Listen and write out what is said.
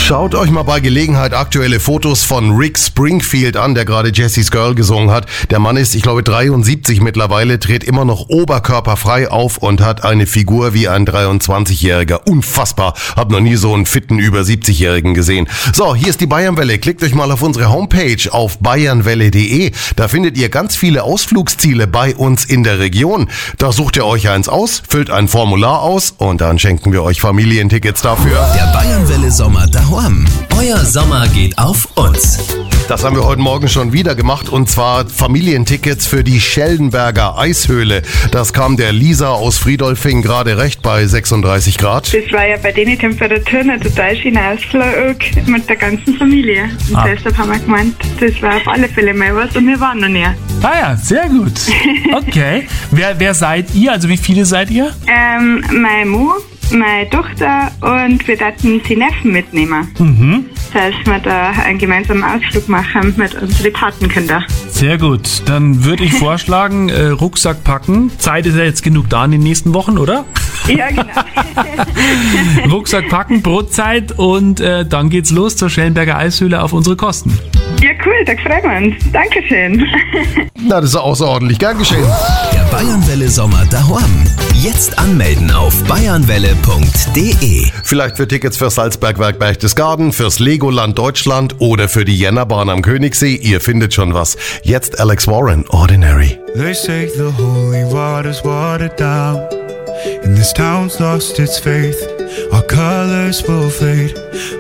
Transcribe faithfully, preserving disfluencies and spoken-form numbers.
Schaut euch mal bei Gelegenheit aktuelle Fotos von Rick Springfield an, der gerade Jesse's Girl gesungen hat. Der Mann ist, ich glaube, dreiundsiebzig mittlerweile, tritt immer noch oberkörperfrei auf und hat eine Figur wie ein dreiundzwanzigjähriger. Unfassbar. Hab noch nie so einen fitten über siebzigjährigen gesehen. So, hier ist die Bayernwelle. Klickt euch mal auf unsere Homepage auf bayernwelle punkt de. Da findet ihr ganz viele Ausflugsziele bei uns in der Region. Da sucht ihr euch eins aus, füllt ein Formular aus und dann schenken wir euch Familientickets dafür. Der Bayernwelle Sommer daheim. Euer Sommer geht auf uns. Das haben wir heute Morgen schon wieder gemacht, und zwar Familientickets für die Schellenberger Eishöhle. Das kam der Lisa aus Friedolfing gerade recht bei sechsunddreißig Grad. Das war ja bei den Temperaturen ein total schöner Ausflug mit der ganzen Familie. Und Ah. deshalb haben wir gemeint, das war auf alle Fälle mal was, und wir waren noch nie. Ah ja, sehr gut. Okay. wer, wer seid ihr? Also wie viele seid ihr? Ähm, meine Mu, meine Tochter und wir wollten die Neffen mitnehmen. Mhm. Das heißt, wir da einen gemeinsamen Ausflug machen mit unseren Patenkindern. Sehr gut. Dann würde ich vorschlagen, äh, Rucksack packen. Zeit ist ja jetzt genug da in den nächsten Wochen, oder? Ja, genau. Rucksack packen, Brotzeit, und äh, dann geht's los zur Schellenberger Eishöhle auf unsere Kosten. Ja, cool, da freuen wir uns. Dankeschön. Na, das ist außerordentlich. Gern geschehen. Der Bayernwelle Sommer daheim. Jetzt anmelden auf bayernwelle punkt de. Vielleicht für Tickets für Salzbergwerk Berchtesgaden, fürs Legoland Deutschland oder für die Jännerbahn am Königssee. Ihr findet schon was. Jetzt Alex Warren, Ordinary. They say the holy water's watered down, and this town's lost its faith. Our colors will fade.